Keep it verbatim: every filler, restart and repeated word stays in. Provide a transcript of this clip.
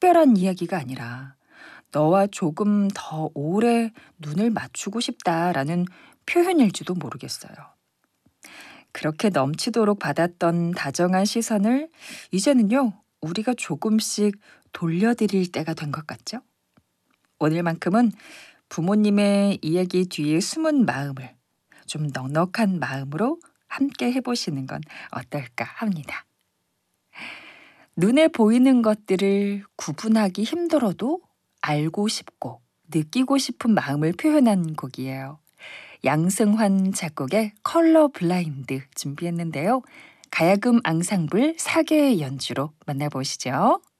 특별한 이야기가 아니라 너와 조금 더 오래 눈을 맞추고 싶다라는 표현일지도 모르겠어요. 그렇게 넘치도록 받았던 다정한 시선을 이제는요, 우리가 조금씩 돌려드릴 때가 된 것 같죠? 오늘만큼은 부모님의 이야기 뒤에 숨은 마음을 좀 넉넉한 마음으로 함께 해보시는 건 어떨까 합니다. 눈에 보이는 것들을 구분하기 힘들어도 알고 싶고 느끼고 싶은 마음을 표현한 곡이에요. 양승환 작곡의 컬러 블라인드 준비했는데요. 가야금 앙상블 사 개의 연주로 만나보시죠.